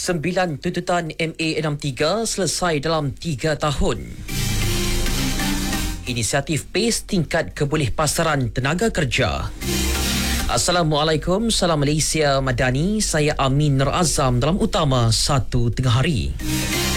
9 tuntutan MA63 selesai dalam 3 tahun. Inisiatif PACE tingkat kebolehpasaran tenaga kerja. Assalamualaikum, salam Malaysia Madani. Saya Amin Nur Azam dalam utama 1 tengah hari.